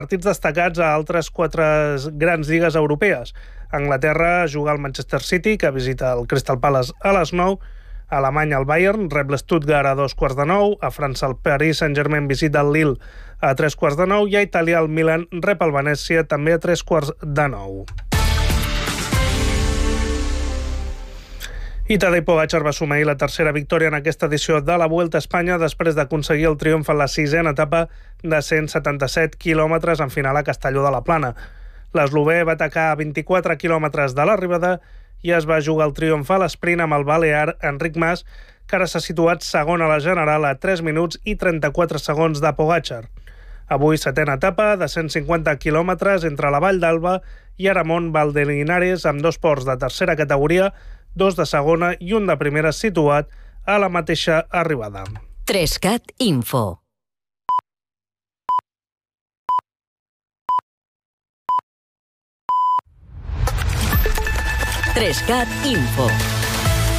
partits destacats a altres 4 grans lligues europees. A Anglaterra juga el Manchester City, que visita el Crystal Palace a les 9. A Alemanya el Bayern rep l'Stuttgart a 9:15. A França el Paris Saint-Germain visita el Lille a 9:15. I a Itàlia el Milan rep el Venècia també a 9:15. I Tadej Pogačar va assumir la tercera victòria en aquesta edició de la Vuelta a Espanya després d'aconseguir el triomf en la 6a etapa de 177 quilòmetres en final a Castelló de la Plana. L'eslovè va atacar a 24 quilòmetres de l'arribada i es va jugar el triomf a l'esprint amb el balear Enric Mas, que ara s'ha situat segon a la general a 3 minuts i 34 segons de Pogačar. Avui 7a etapa de 150 quilòmetres entre la Vall d'Alba i Aramón Valdelinares amb 2 ports de tercera categoria, 2 de segona i un de primera situat a la mateixa arribada. 3CAT Info. Trescat Info.